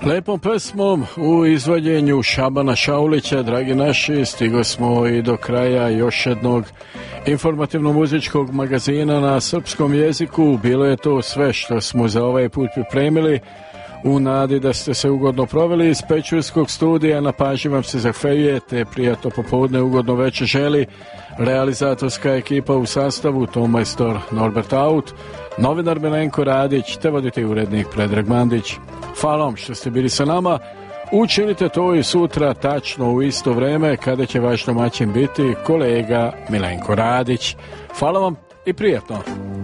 Lepom pesmom u izvođenju Šabana Šaulića, dragi naši, stigo smo i do kraja još jednog informativno-muzičkog magazina na srpskom jeziku. Bilo je to sve što smo za ovaj put pripremili. U nadi da ste se ugodno proveli iz Pečurskog studija, na pažnji vam se zahvaljujete, prijatno popodne, ugodno večer želi realizatorska ekipa u sastavu tonmajstor Norbert Aut, novinar Milenko Radić te voditelj urednik Predrag Mandić. Hvala vam što ste bili sa nama. Učinite to i sutra tačno u isto vreme kada će vaš domaćin biti kolega Milenko Radić. Hvala vam i prijatno.